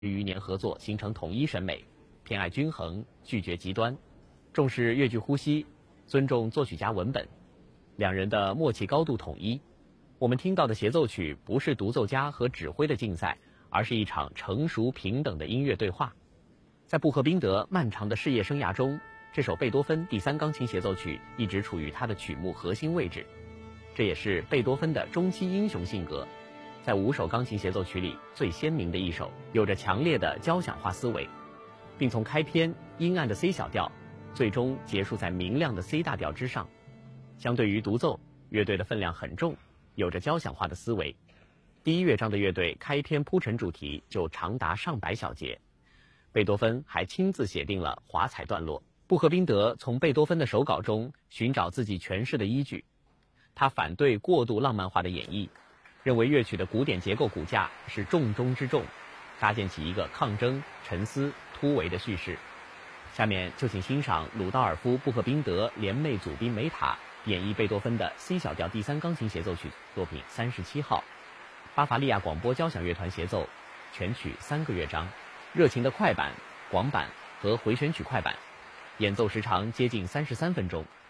余年合作形成统一审美，偏爱均衡，拒绝极端，重视乐句呼吸，尊重作曲家文本，两人的默契高度统一。我们听到的协奏曲不是独奏家和指挥的竞赛，而是一场成熟平等的音乐对话。在布赫宾德漫长的事业生涯中，这首贝多芬第三钢琴协奏曲一直处于他的曲目核心位置，这也是贝多芬的中期英雄性格。在5首钢琴协奏曲里最鲜明的一首，有着强烈的交响化思维，并从开篇阴暗的 C 小调，最终结束在明亮的 C 大调之上。相对于独奏，乐队的分量很重，有着交响化的思维。第一乐章的乐队开篇铺陈主题就长达上百小节，贝多芬还亲自写定了华彩段落。布赫宾德从贝多芬的手稿中寻找自己诠释的依据，他反对过度浪漫化的演绎，认为乐曲的古典结构骨架是重中之重，搭建起一个抗争、沉思、突围的叙事。下面就请欣赏鲁道尔夫·布赫宾德联袂祖宾梅塔演绎贝多芬的 C 小调第三钢琴协奏曲作品37号，巴伐利亚广播交响乐团协奏，全曲3个乐章，热情的快板、广板和回旋曲快板，演奏时长接近33分钟。